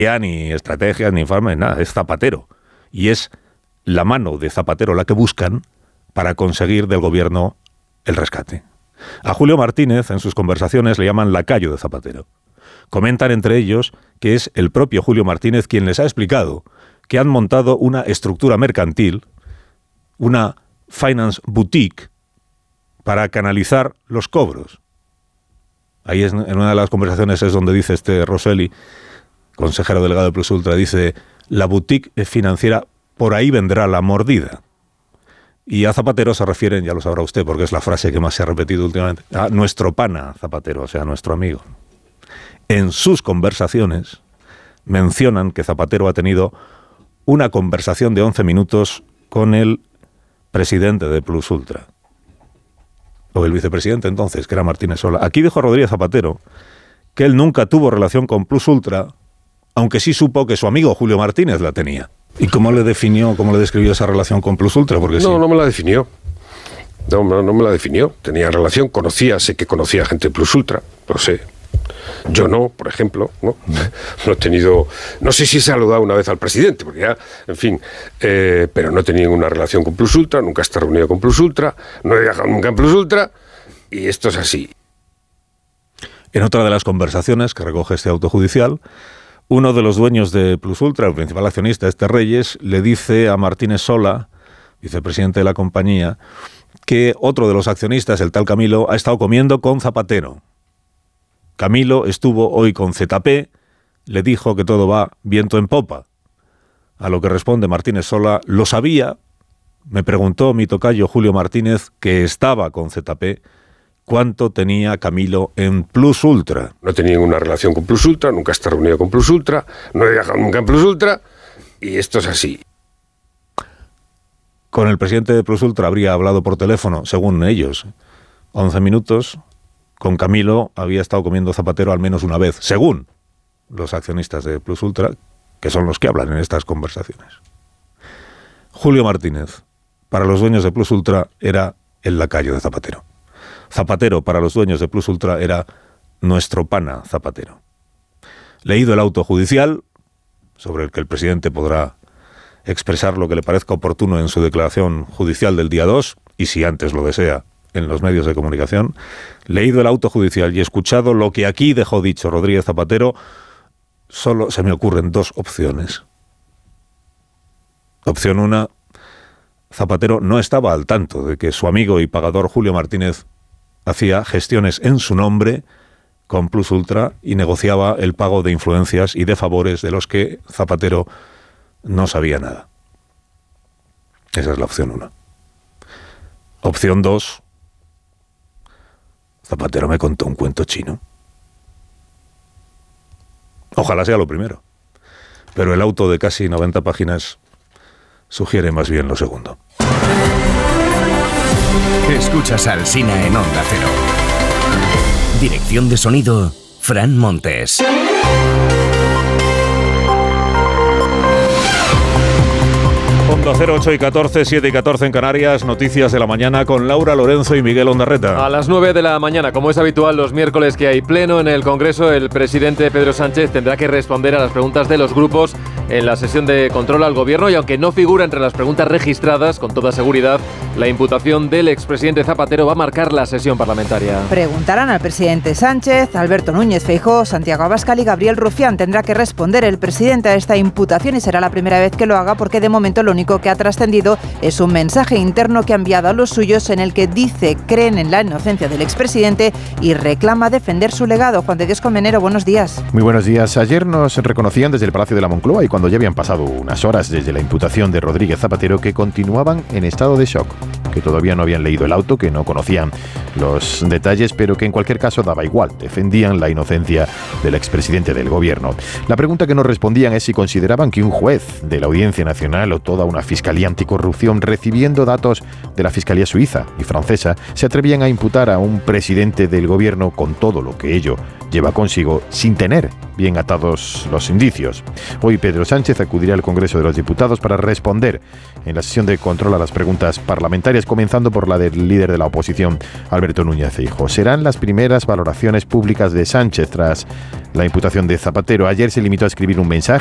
ni estrategias, ni informes, nada, es Zapatero. Y es la mano de Zapatero la que buscan para conseguir del gobierno el rescate. A Julio Martínez, en sus conversaciones, le llaman lacayo de Zapatero. Comentan entre ellos que es el propio Julio Martínez quien les ha explicado que han montado una estructura mercantil, una finance boutique, para canalizar los cobros. Ahí en una de las conversaciones es donde dice Rosselli, consejero delegado de Plus Ultra, dice, la boutique financiera, por ahí vendrá la mordida. Y a Zapatero se refieren, ya lo sabrá usted, porque es la frase que más se ha repetido últimamente, a nuestro pana Zapatero, o sea, nuestro amigo. En sus conversaciones mencionan que Zapatero ha tenido una conversación de 11 minutos con el presidente de Plus Ultra. O el vicepresidente entonces, que era Martínez Sola. Aquí dijo Rodríguez Zapatero que él nunca tuvo relación con Plus Ultra, aunque sí supo que su amigo Julio Martínez la tenía. ¿Y cómo le definió, cómo le describió esa relación con Plus Ultra? Porque no me la definió. No me la definió. Tenía relación, sé que conocía gente de Plus Ultra, lo sé. Yo no, por ejemplo, no he tenido, no sé si he saludado una vez al presidente, porque ya, en fin, pero no he tenido ninguna relación con Plus Ultra, nunca he estado reunido con Plus Ultra, no he viajado nunca en Plus Ultra, y esto es así. En otra de las conversaciones que recoge este auto judicial, uno de los dueños de Plus Ultra, el principal accionista, Reyes, le dice a Martínez Sola, vicepresidente de la compañía, que otro de los accionistas, el tal Camilo, ha estado comiendo con Zapatero. Camilo estuvo hoy con ZP, le dijo que todo va viento en popa. A lo que responde Martínez Sola, lo sabía, me preguntó mi tocayo Julio Martínez, que estaba con ZP, cuánto tenía Camilo en Plus Ultra. No he tenido ninguna relación con Plus Ultra, nunca he estado reunido con Plus Ultra, no he viajado nunca en Plus Ultra, y esto es así. Con el presidente de Plus Ultra habría hablado por teléfono, según ellos, 11 minutos. Con Camilo había estado comiendo Zapatero al menos una vez, según los accionistas de Plus Ultra, que son los que hablan en estas conversaciones. Julio Martínez, para los dueños de Plus Ultra, era el lacayo de Zapatero. Zapatero, para los dueños de Plus Ultra, era nuestro pana Zapatero. Leído el auto judicial, sobre el que el presidente podrá expresar lo que le parezca oportuno en su declaración judicial del día 2, y si antes lo desea, en los medios de comunicación, leído el auto judicial y escuchado lo que aquí dejó dicho Rodríguez Zapatero, solo se me ocurren dos opciones. Opción 1, Zapatero no estaba al tanto de que su amigo y pagador Julio Martínez hacía gestiones en su nombre con Plus Ultra y negociaba el pago de influencias y de favores de los que Zapatero no sabía nada. Esa es la opción 1. Opción 2, Zapatero me contó un cuento chino. Ojalá sea lo primero. Pero el auto de casi 90 páginas sugiere más bien lo segundo. Escuchas a Alsina en Onda Cero. Dirección de sonido, Fran Montes. Onda 0, 8 y 14, 7 y 14 en Canarias, noticias de la mañana con Laura Lorenzo y Miguel Ondarreta. A las 9 de la mañana, como es habitual los miércoles que hay pleno en el Congreso, el presidente Pedro Sánchez tendrá que responder a las preguntas de los grupos en la sesión de control al gobierno y aunque no figura entre las preguntas registradas, con toda seguridad, la imputación del expresidente Zapatero va a marcar la sesión parlamentaria. Preguntarán al presidente Sánchez, Alberto Núñez Feijóo, Santiago Abascal y Gabriel Rufián. Tendrá que responder el presidente a esta imputación y será la primera vez que lo haga porque de momento lo único que ha trascendido es un mensaje interno que ha enviado a los suyos en el que dice creen en la inocencia del expresidente y reclama defender su legado. Juan de Dios Colmenero, buenos días. Muy buenos días. Ayer nos reconocían desde el Palacio de la Moncloa y cuando ya habían pasado unas horas desde la imputación de Rodríguez Zapatero que continuaban en estado de shock, que todavía no habían leído el auto, que no conocían los detalles, pero que en cualquier caso daba igual, defendían la inocencia del expresidente del gobierno. La pregunta que nos respondían es si consideraban que un juez de la Audiencia Nacional o toda una fiscalía anticorrupción, recibiendo datos de la Fiscalía suiza y francesa, se atrevían a imputar a un presidente del gobierno con todo lo que ello lleva consigo, sin tener bien atados los indicios. Hoy Pedro Sánchez acudirá al Congreso de los Diputados para responder en la sesión de control a las preguntas parlamentarias posibles, comenzando por la del líder de la oposición, Alberto Núñez Feijóo. Serán las primeras valoraciones públicas de Sánchez tras la imputación de Zapatero. Ayer se limitó a escribir un mensaje